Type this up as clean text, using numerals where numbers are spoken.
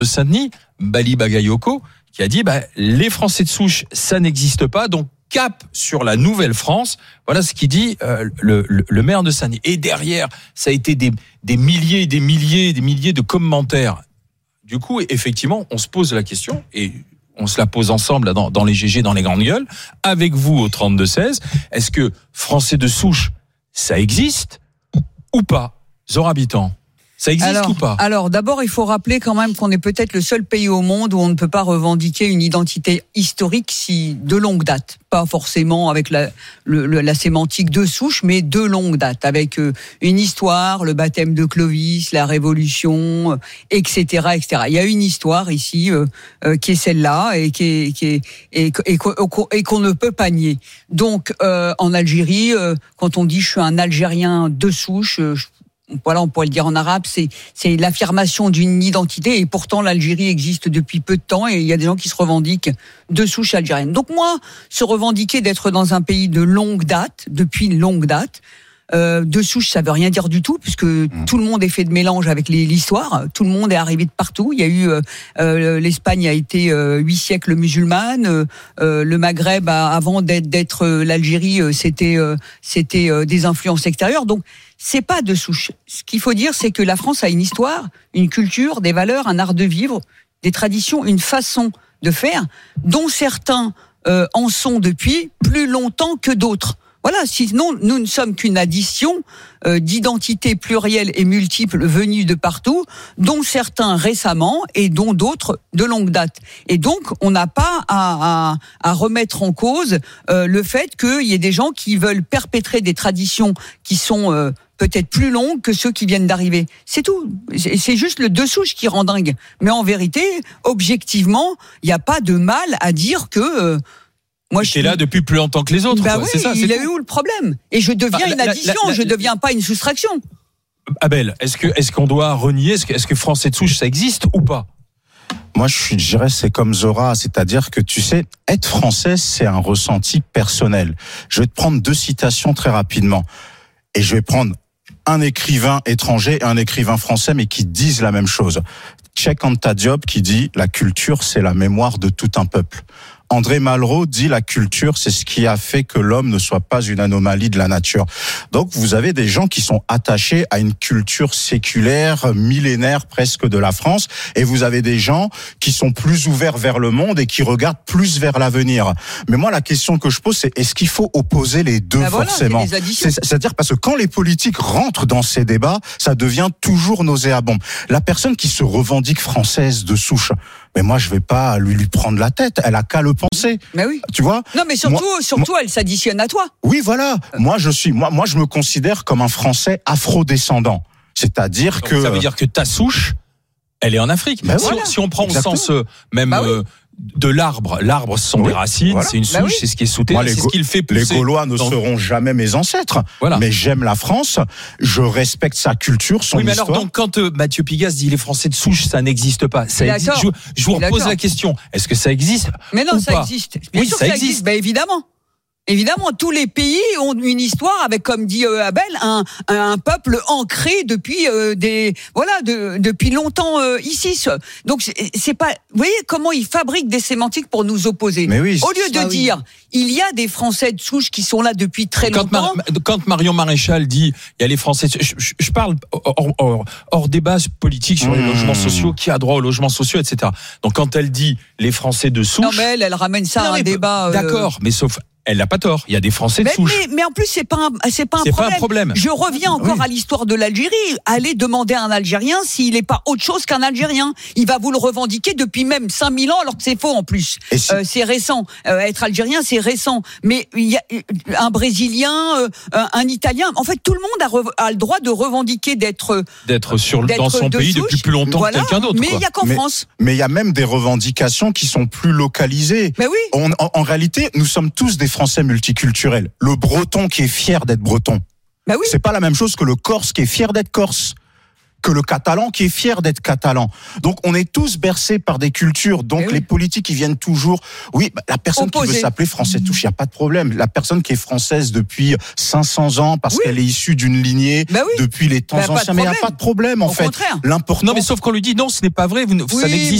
de Saint-Denis, Bali Bagayoko, qui a dit les Français de souche, ça n'existe pas, donc cap sur la Nouvelle-France. Voilà ce qu'il dit le maire de Saint-Denis. Et derrière, ça a été des milliers de commentaires. Du coup, effectivement, on se pose la question, et on se la pose ensemble dans les GG, dans les grandes gueules, avec vous au 32-16. Est-ce que Français de souche, ça existe ou pas? Zora Habitant, ça existe ou pas? Alors, d'abord, il faut rappeler quand même qu'on est peut-être le seul pays au monde où on ne peut pas revendiquer une identité historique de longue date. Pas forcément avec la sémantique de souche, mais de longue date, avec une histoire, le baptême de Clovis, la Révolution, etc., etc. Il y a une histoire ici qui est celle-là et qu'on ne peut pas nier. Donc, en Algérie, quand on dit je suis un Algérien de souche, voilà, on pourrait le dire en arabe, c'est l'affirmation d'une identité, et pourtant l'Algérie existe depuis peu de temps et il y a des gens qui se revendiquent de souche algérienne. Donc moi, se revendiquer d'être dans un pays de longue date, depuis une longue date, de souche, ça veut rien dire du tout, puisque tout le monde est fait de mélange avec l'histoire. Tout le monde est arrivé de partout. Il y a eu l'Espagne a été 8 siècles musulmane. Le Maghreb, avant d'être l'Algérie, c'était des influences extérieures. Donc c'est pas de souche. Ce qu'il faut dire, c'est que la France a une histoire, une culture, des valeurs, un art de vivre, des traditions, une façon de faire, dont certains en sont depuis plus longtemps que d'autres. Voilà, sinon nous ne sommes qu'une addition d'identités plurielles et multiples venues de partout, dont certains récemment et dont d'autres de longue date. Et donc on n'a pas à remettre en cause le fait qu'il y ait des gens qui veulent perpétrer des traditions qui sont peut-être plus longues que ceux qui viennent d'arriver. C'est tout. C'est juste le de souche qui rend dingue. Mais en vérité, objectivement, il n'y a pas de mal à dire que moi, je suis là depuis plus longtemps que les autres. Oui, c'est ça. Il a eu où le problème? Et je deviens une addition, je deviens pas une soustraction. Abel, est-ce qu'on doit renier, est-ce que Français de souche, ça existe ou pas? Moi, je dirais, c'est comme Zora, c'est-à-dire que tu sais, être français, c'est un ressenti personnel. Je vais te prendre 2 citations très rapidement. Et je vais prendre un écrivain étranger et un écrivain français, mais qui disent la même chose. Cheikh Anta Diop qui dit « La culture, c'est la mémoire de tout un peuple ». André Malraux dit la culture, c'est ce qui a fait que l'homme ne soit pas une anomalie de la nature. Donc vous avez des gens qui sont attachés à une culture séculaire, millénaire presque de la France, et vous avez des gens qui sont plus ouverts vers le monde et qui regardent plus vers l'avenir. Mais moi la question que je pose, c'est est-ce qu'il faut opposer les deux forcément? C'est-à-dire parce que quand les politiques rentrent dans ces débats, ça devient toujours nauséabond. La personne qui se revendique française de souche, mais moi je vais pas lui prendre la tête, elle a qu'à le penser. Mais oui. Tu vois? Non mais surtout elle s'additionne à toi. Oui, voilà. Moi je me considère comme un Français afro-descendant. C'est-à-dire que ça veut dire que ta souche, elle est en Afrique. Ben si on prend au sens même de l'arbre, ce sont des racines, c'est une souche, c'est ce qui est sous terre, c'est ce qui le fait pousser. Les Gaulois ne seront jamais mes ancêtres, mais j'aime la France, je respecte sa culture, son histoire. Oui, mais alors donc quand Mathieu Pigasse dit les Français de souche, ça n'existe pas. Ça existe. Je vous repose la question. Est-ce que ça existe? Mais non, ça existe. Bien sûr, ça existe. Ben évidemment. Évidemment, tous les pays ont une histoire avec, comme dit Abel, un peuple ancré depuis depuis longtemps ici. Donc c'est pas, vous voyez comment ils fabriquent des sémantiques pour nous opposer. Mais oui, au lieu de dire il y a des Français de souche qui sont là depuis très longtemps. Quand Marion Maréchal dit il y a les Français, je parle hors débat politique sur les logements sociaux, qui a droit aux logements sociaux, etc. Donc quand elle dit les Français de souche, non mais elle ramène ça à un débat. D'accord, mais sauf. Elle n'a pas tort. Il y a des Français de souche. Mais en plus, c'est pas un problème. Je reviens encore à l'histoire de l'Algérie. Allez demander à un Algérien s'il n'est pas autre chose qu'un Algérien. Il va vous le revendiquer depuis même 5000 ans, alors que c'est faux en plus. C'est récent. Être Algérien, c'est récent. Mais il y a un Brésilien, un Italien. En fait, tout le monde a le droit de revendiquer d'être dans son pays depuis plus longtemps que quelqu'un d'autre. Mais il n'y a qu'en France. Mais il y a même des revendications qui sont plus localisées. Mais oui. En réalité, nous sommes tous des Français multiculturels. Le Breton qui est fier d'être Breton, c'est pas la même chose que le Corse qui est fier d'être Corse. que le catalan qui est fier d'être catalan. Donc on est tous bercés par des cultures. Donc les politiques ils viennent toujours. Oui, la personne qui veut s'appeler français de souche, il y a pas de problème. La personne qui est française depuis 500 ans parce qu'elle est issue d'une lignée depuis les temps anciens, mais il y a pas de problème en fait. Contraire. L'important. Non, mais sauf qu'on lui dit non, ce n'est pas vrai. Ça n'existe